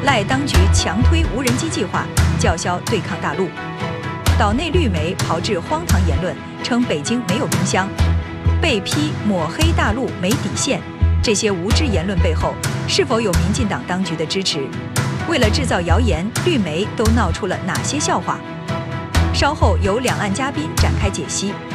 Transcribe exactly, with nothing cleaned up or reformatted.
赖当局强推无人机计划，叫嚣对抗大陆。岛内绿媒炮制荒唐言论，称北京没有冰箱，被批抹黑大陆没底线。这些无知言论背后，是否有民进党当局的支持？为了制造谣言，绿媒都闹出了哪些笑话？稍后由两岸嘉宾展开解析。